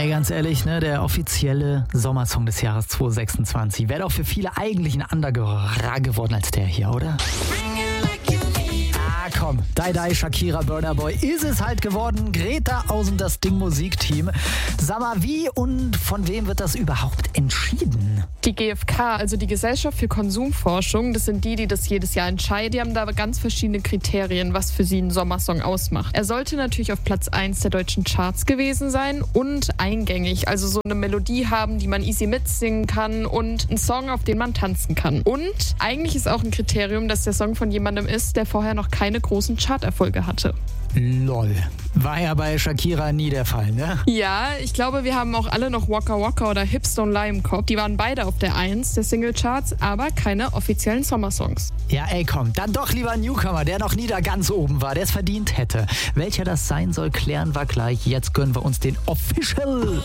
Ey, ganz ehrlich, ne, der offizielle Sommersong des Jahres 2026 wäre doch für viele eigentlich ein anderer geworden als der hier, oder? Ah, komm, Die, Shakira, Burna Boy ist es halt geworden. Greta aus dem Das Ding Musikteam. Sag mal, wie und von wem wird das überhaupt entschieden? Die GfK, also die Gesellschaft für Konsumforschung, das sind die das jedes Jahr entscheiden. Die haben da ganz verschiedene Kriterien, was für sie ein Sommersong ausmacht. Er sollte natürlich auf Platz 1 der deutschen Charts gewesen sein und eingängig, also so eine Melodie haben, die man easy mitsingen kann und ein Song, auf den man tanzen kann. Und eigentlich ist auch ein Kriterium, dass der Song von jemandem ist, der vorher noch keine großen Charterfolge hatte. Lol. War ja bei Shakira nie der Fall, ne? Ja, ich glaube, wir haben auch alle noch Waka Waka oder Hips Don't Lie im Kopf. Die waren beide auf der 1 der Singlecharts, aber keine offiziellen Sommersongs. Ja, ey, komm, dann doch lieber ein Newcomer, der noch nie da ganz oben war, der es verdient hätte. Welcher das sein soll, klären wir gleich. Jetzt gönnen wir uns den Official